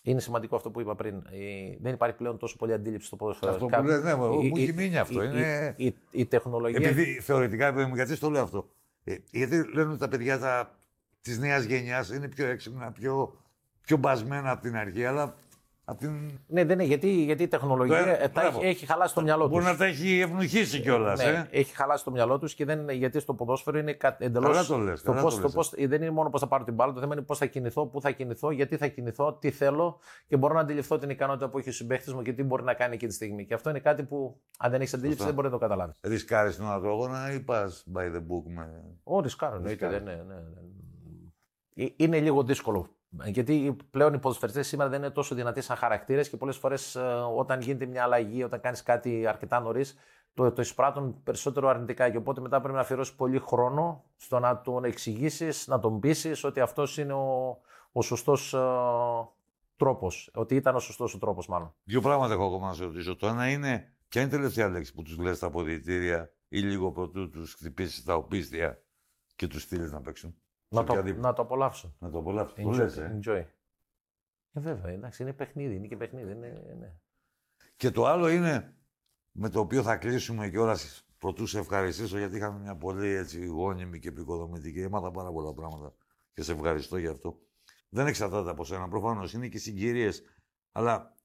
Είναι σημαντικό αυτό που είπα πριν. Δεν υπάρχει πλέον τόσο πολλή αντίληψη στο ποδόσφαιρο. Αυτό που λες, ναι, μου έχει μείνει αυτό. Η τεχνολογία. Επειδή θεωρητικά, γιατί το λέω αυτό. Γιατί λένε ότι τα παιδιά τη νέα γενιά είναι πιο έξυπνα, πιο μπασμένα από την αρχή, αλλά. Ναι, δεν είναι, γιατί η τεχνολογία έχει χαλάσει το μυαλό του. Μπορεί να τα έχει ευνουχίσει κιόλας. Ναι, έχει χαλάσει το μυαλό του και δεν είναι, γιατί στο ποδόσφαιρο είναι εντελώς. Καλά το λες. Δεν είναι μόνο πώς θα πάρω την μπάλα, το θέμα είναι πώς θα κινηθώ, πού θα κινηθώ, γιατί θα κινηθώ, τι θέλω και μπορώ να αντιληφθώ την ικανότητα που έχει ο συμπαίχτης μου και τι μπορεί να κάνει εκείνη τη στιγμή. Και αυτό είναι κάτι που αν δεν έχει αντίληψη δεν μπορεί να το καταλάβει. Ρισκάρεις τον αγώνα ή πας by the book ρισκάρω, εννοείται. Είναι λίγο δύσκολο. Γιατί πλέον οι ποδοσφαιριστές σήμερα δεν είναι τόσο δυνατοί σαν χαρακτήρες και πολλές φορές όταν γίνεται μια αλλαγή, όταν κάνεις κάτι αρκετά νωρίς, το εισπράττουν περισσότερο αρνητικά. Και οπότε μετά πρέπει να αφιερώσεις πολύ χρόνο στο να τον εξηγήσεις, να τον πείσεις ότι αυτός είναι ο σωστός τρόπος. Ότι ήταν ο σωστός ο τρόπος, μάλλον. Δύο πράγματα έχω ακόμα να σε ρωτήσω. Το ένα είναι, ποια είναι η τελευταία λέξη που τους λες στα αποδυτήρια ή λίγο πρωτού τους χτυπήσεις τα οπίστια και τους στείλεις να παίξουν. Να το απολαύσω. Να το απολαύσω. Enjoy. Βέβαια, εντάξει, είναι παιχνίδι. Είναι και παιχνίδι. Ναι. Και το άλλο είναι, με το οποίο θα κλείσουμε κιόλας, πρωτού σε ευχαριστήσω, γιατί είχαμε μια πολύ έτσι γόνιμη και επικοδομητική. Έμαθα πάρα πολλά πράγματα και σε ευχαριστώ γι' αυτό. Δεν εξαρτάται από σένα, προφανώς είναι και συγκυρίες. Αλλά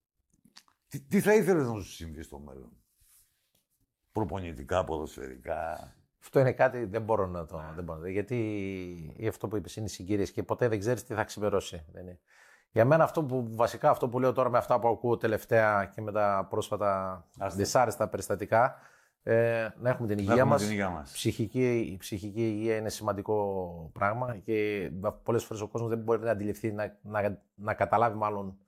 τι θα ήθελες να σου συμβεί στο μέλλον? Προπονητικά, ποδοσφαιρικά. Αυτό είναι κάτι δεν μπορώ να το. Γιατί αυτό που είπες είναι συγκυρίες και ποτέ δεν ξέρεις τι θα ξημερώσει. Για μένα βασικά αυτό που λέω τώρα με αυτά που ακούω τελευταία και με τα πρόσφατα δυσάρεστα περιστατικά, να έχουμε την υγεία μας. Η ψυχική υγεία είναι σημαντικό πράγμα και πολλές φορές ο κόσμος δεν μπορεί να αντιληφθεί, να καταλάβει μάλλον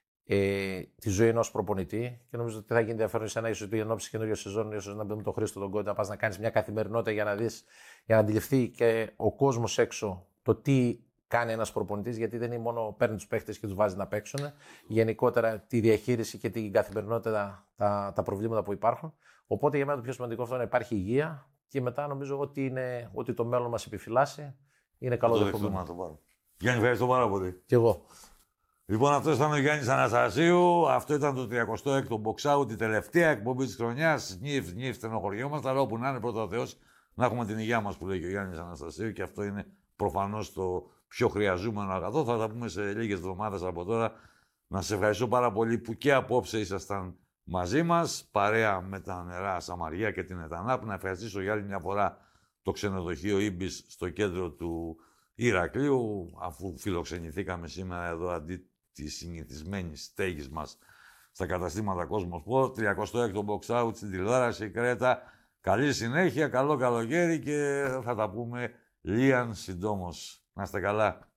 τη ζωή ενός προπονητή και νομίζω ότι θα γίνει ενδιαφέρον σε ένα ίσως εν ώψη καινούργια σεζόν, ίσως να μπούμε τον Χρήστο τον Κόντα, να πας να κάνεις μια καθημερινότητα για να δεις, για να αντιληφθεί και ο κόσμος έξω το τι κάνει ένας προπονητής, γιατί δεν είναι μόνο παίρνει τους παίχτες και τους βάζει να παίξουν, γενικότερα τη διαχείριση και την καθημερινότητα, τα προβλήματα που υπάρχουν. Οπότε για μένα το πιο σημαντικό αυτό είναι να υπάρχει υγεία και μετά νομίζω ότι το μέλλον μας επιφυλάσσει είναι καλό δεχόμενο. Γιάννη, ευχαριστώ πάρα πολύ. Κι εγώ. Λοιπόν, αυτό ήταν ο Γιάννης Αναστασίου. Αυτό ήταν το 36ο Box Out, η τελευταία εκπομπή της χρονιάς. Νιεφ, στενοχωριόμαστε, αλλά όπου να είναι, πρώτα ο Θεός, να έχουμε την υγεία μας που λέει και ο Γιάννης Αναστασίου και αυτό είναι προφανώς το πιο χρειαζόμενο αγαθό. Θα τα πούμε σε λίγες εβδομάδες από τώρα. Να σας ευχαριστώ πάρα πολύ που και απόψε ήσασταν μαζί μας, παρέα με τα νερά Σαμαριά και την ΕΤΑΝΑΠ. Να ευχαριστήσω για άλλη μια φορά το ξενοδοχείο Ήμπις στο κέντρο του Ηρακλείου, αφού φιλοξενηθήκαμε σήμερα εδώ αντί τη συνηθισμένη στέγης μας στα καταστήματα Cosmosport. 36ο Box Out στην τηλεόραση Κρέτα. Καλή συνέχεια, καλό καλοκαίρι και θα τα πούμε λίαν συντόμως. Να είστε καλά.